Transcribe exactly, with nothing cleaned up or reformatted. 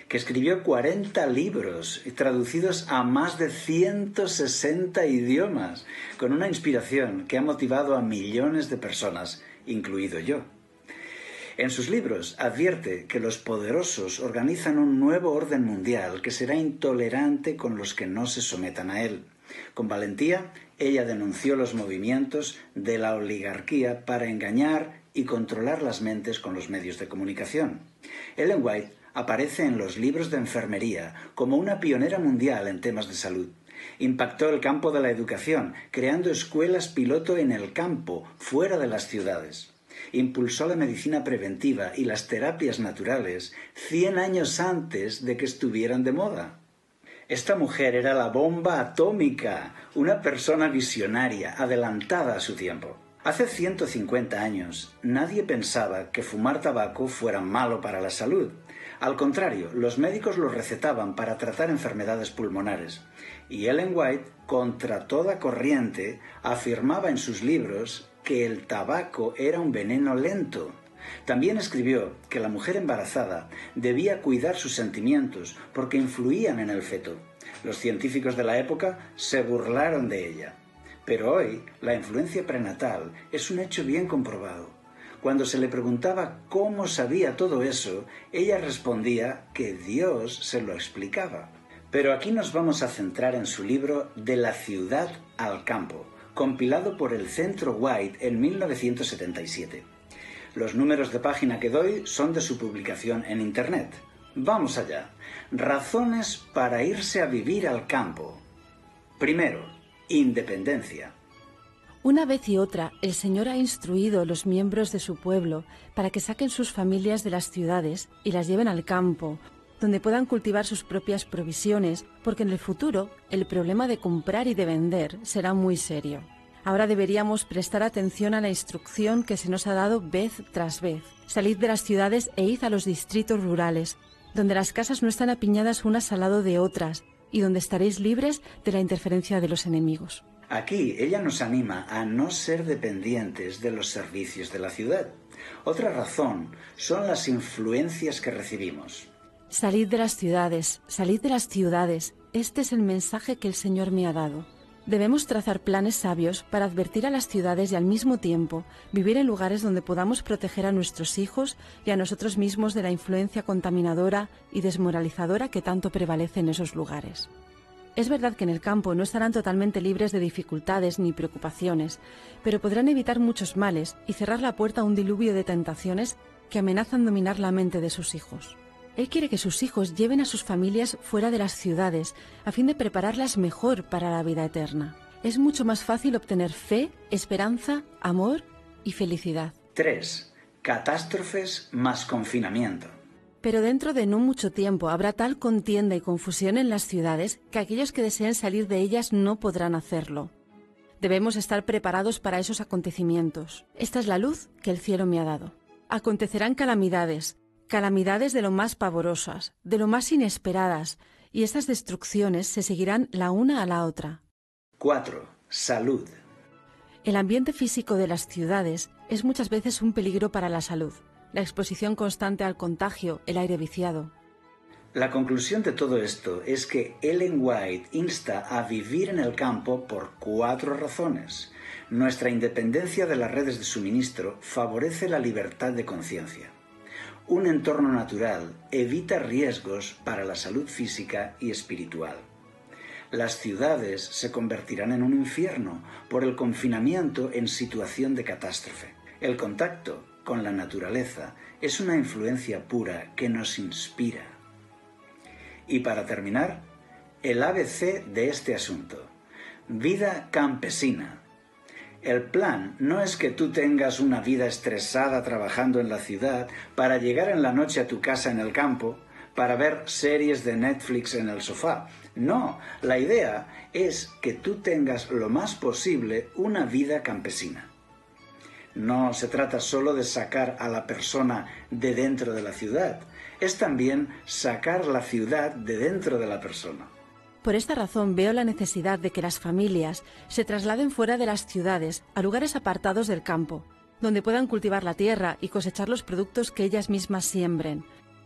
que escribió cuarenta libros traducidos a más de ciento sesenta idiomas, con una inspiración que ha motivado a millones de personas, incluido yo. En sus libros advierte que los poderosos organizan un nuevo orden mundial que será intolerante con los que no se sometan a él. Con valentía, ella denunció los movimientos de la oligarquía para engañar y controlar las mentes con los medios de comunicación. Ellen White aparece en los libros de enfermería como una pionera mundial en temas de salud. Impactó el campo de la educación, creando escuelas piloto en el campo, fuera de las ciudades. Impulsó la medicina preventiva y las terapias naturales cien años antes de que estuvieran de moda. Esta mujer era la bomba atómica, una persona visionaria, adelantada a su tiempo. Hace ciento cincuenta años, nadie pensaba que fumar tabaco fuera malo para la salud. Al contrario, los médicos lo recetaban para tratar enfermedades pulmonares. Y Ellen White, contra toda corriente, afirmaba en sus libros que el tabaco era un veneno lento. También escribió que la mujer embarazada debía cuidar sus sentimientos porque influían en el feto. Los científicos de la época se burlaron de ella. Pero hoy, la influencia prenatal es un hecho bien comprobado. Cuando se le preguntaba cómo sabía todo eso, ella respondía que Dios se lo explicaba. Pero aquí nos vamos a centrar en su libro De la ciudad al campo, compilado por el Centro White en mil novecientos setenta y siete. Los números de página que doy son de su publicación en Internet. Vamos allá. Razones para irse a vivir al campo. Primero, independencia. Una vez y otra, el Señor ha instruido a los miembros de su pueblo para que saquen sus familias de las ciudades y las lleven al campo, donde puedan cultivar sus propias provisiones, porque en el futuro el problema de comprar y de vender será muy serio. Ahora deberíamos prestar atención a la instrucción que se nos ha dado vez tras vez. Salid de las ciudades e id a los distritos rurales, donde las casas no están apiñadas unas al lado de otras y donde estaréis libres de la interferencia de los enemigos. Aquí ella nos anima a no ser dependientes de los servicios de la ciudad. Otra razón son las influencias que recibimos. Salid de las ciudades, salid de las ciudades. Este es el mensaje que el Señor me ha dado. Debemos trazar planes sabios para advertir a las ciudades y al mismo tiempo vivir en lugares donde podamos proteger a nuestros hijos y a nosotros mismos de la influencia contaminadora y desmoralizadora que tanto prevalece en esos lugares. Es verdad que en el campo no estarán totalmente libres de dificultades ni preocupaciones, pero podrán evitar muchos males y cerrar la puerta a un diluvio de tentaciones que amenazan dominar la mente de sus hijos. Él quiere que sus hijos lleven a sus familias fuera de las ciudades, a fin de prepararlas mejor para la vida eterna. Es mucho más fácil obtener fe, esperanza, amor y felicidad. tres. Catástrofes más confinamiento. Pero dentro de no mucho tiempo habrá tal contienda y confusión en las ciudades que aquellos que deseen salir de ellas no podrán hacerlo. Debemos estar preparados para esos acontecimientos. Esta es la luz que el cielo me ha dado. Acontecerán calamidades, calamidades de lo más pavorosas, de lo más inesperadas, y estas destrucciones se seguirán la una a la otra. cuatro. Salud. El ambiente físico de las ciudades es muchas veces un peligro para la salud. La exposición constante al contagio, el aire viciado. La conclusión de todo esto es que Ellen White insta a vivir en el campo por cuatro razones. Nuestra independencia de las redes de suministro favorece la libertad de conciencia. Un entorno natural evita riesgos para la salud física y espiritual. Las ciudades se convertirán en un infierno por el confinamiento en situación de catástrofe. El contacto con la naturaleza es una influencia pura que nos inspira. Y para terminar, el A B C de este asunto. Vida campesina. El plan no es que tú tengas una vida estresada trabajando en la ciudad para llegar en la noche a tu casa en el campo, para ver series de Netflix en el sofá. No, la idea es que tú tengas lo más posible una vida campesina. No se trata solo de sacar a la persona de dentro de la ciudad, es también sacar la ciudad de dentro de la persona. Por esta razón veo la necesidad de que las familias se trasladen fuera de las ciudades a lugares apartados del campo, donde puedan cultivar la tierra y cosechar los productos que ellas mismas siembren,